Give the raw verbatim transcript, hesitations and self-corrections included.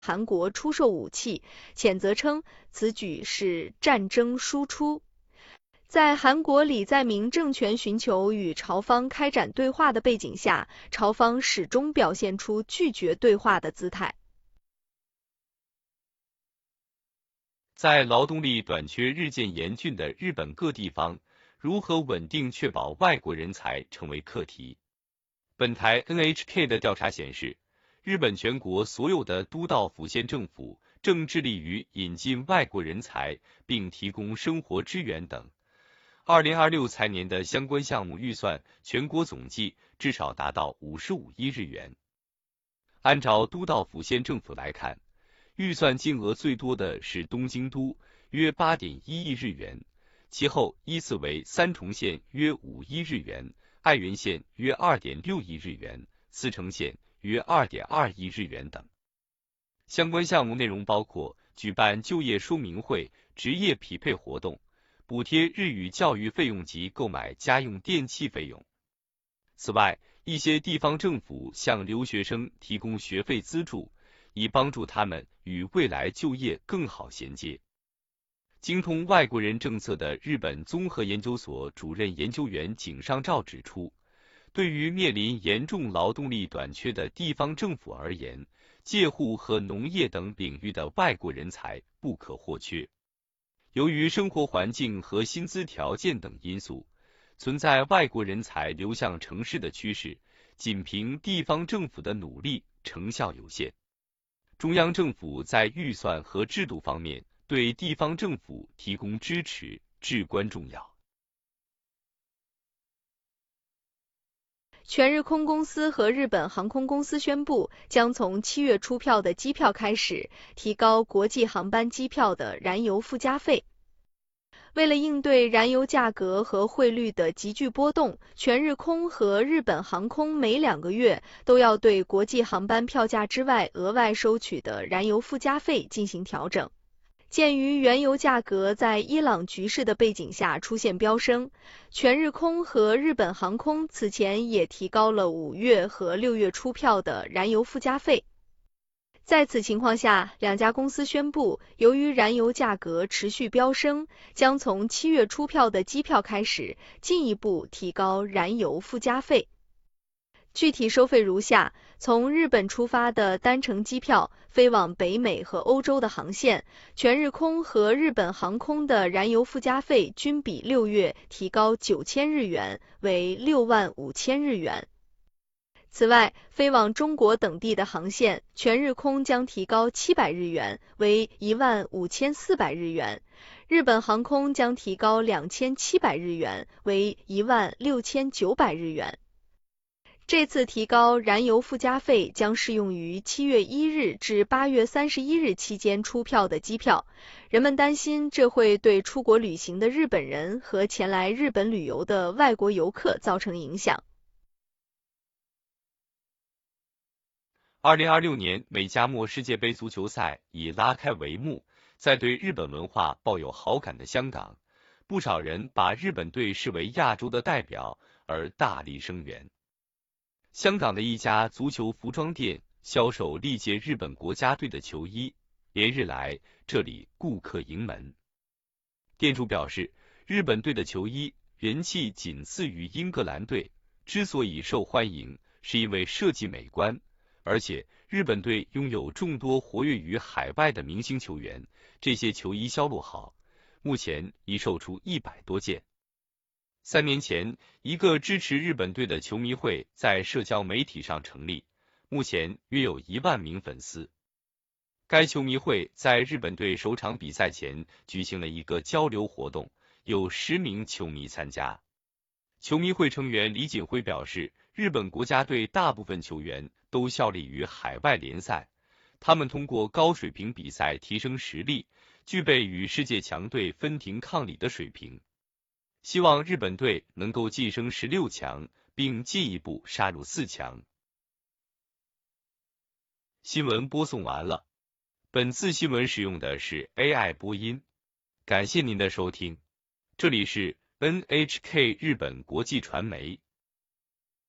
韩国出售武器，谴责称此举是战争输出。在韩国李在明政权寻求与朝方开展对话的背景下，朝方始终表现出拒绝对话的姿态。 在劳动力短缺日渐严峻的日本各地方，如何稳定确保外国人才成为课题。本台 N H K 的调查显示，日本全国所有的都道府县政府正致力于引进外国人才，并提供生活支援等。二零二六财年的相关项目预算全国总计至少达到五十五亿日元。按照都道府县政府来看，预算金额最多的是东京都，约 八点一亿日元，其后依次为三重县约五亿日元，爱媛县约 二点六亿日元，茨城县约 二点二亿日元等。相关项目内容包括举办就业说明会、职业匹配活动，补贴日语教育费用及购买家用电器费用。此外，一些地方政府向留学生提供学费资助，以帮助他们与未来就业更好衔接。精通外国人政策的日本综合研究所主任研究员井上照指出，对于面临严重劳动力短缺的地方政府而言，介护和农业等领域的外国人才不可或缺。由于生活环境和薪资条件等因素，存在外国人才流向城市的趋势，仅凭地方政府的努力成效有限。中央政府在预算和制度方面对地方政府提供支持至关重要。 全日空公司和日本航空公司宣布，将从七月出票的机票开始，提高国际航班机票的燃油附加费。为了应对燃油价格和汇率的急剧波动，全日空和日本航空每两个月都要对国际航班票价之外额外收取的燃油附加费进行调整。鉴于原油价格在伊朗局势的背景下出现飙升，全日空和日本航空此前也提高了五月和六月出票的燃油附加费。在此情况下，两家公司宣布，由于燃油价格持续飙升，将从七月出票的机票开始，进一步提高燃油附加费。具体收费如下：从日本出发的单程机票，飞往北美和欧洲的航线，全日空和日本航空的燃油附加费均比六月提高九千日元，为六万五千日元。此外，飞往中国等地的航线，全日空将提高七百日元，为一万五千四百日元；日本航空将提高两千七百日元，为一万六千九百日元。这次提高燃油附加费将适用于七月一日至八月三十一日期间出票的机票。人们担心这会对出国旅行的日本人和前来日本旅游的外国游客造成影响。 二零二六年美加墨世界杯足球赛已拉开帷幕，在对日本文化抱有好感的香港，不少人把日本队视为亚洲的代表而大力声援。香港的一家足球服装店销售历届日本国家队的球衣，连日来这里顾客盈门。店主表示，日本队的球衣人气仅次于英格兰队，之所以受欢迎，是因为设计美观，而且日本队拥有众多活跃于海外的明星球员，这些球衣销路好，目前已售出一百多件。三年前，一个支持日本队的球迷会在社交媒体上成立，目前约有一万名粉丝。该球迷会在日本队首场比赛前举行了一个交流活动，有十名球迷参加。球迷会成员李锦辉表示，日本国家队大部分球员都效力于海外联赛，他们通过高水平比赛提升实力，具备与世界强队分庭抗礼的水平。希望日本队能够晋升十六强，并进一步杀入四强。新闻播送完了，本次新闻使用的是 A I 播音，感谢您的收听，这里是 N H K 日本国际传媒。